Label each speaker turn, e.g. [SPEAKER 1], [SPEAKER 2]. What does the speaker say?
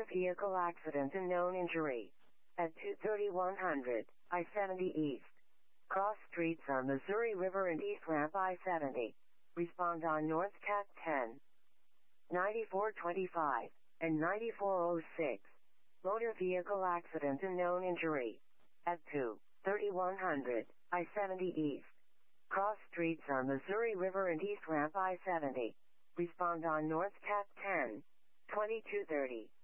[SPEAKER 1] vehicle accident and known injury. At 2:3100, I-70 East. Cross streets on Missouri River and East Ramp I-70. Respond on North Cat 10. 9425 and 9406. Motor vehicle accident and known injury. At 2:3100, I-70 East. Cross streets on Missouri River and East Ramp I-70. Respond on North Cat 10. 2230.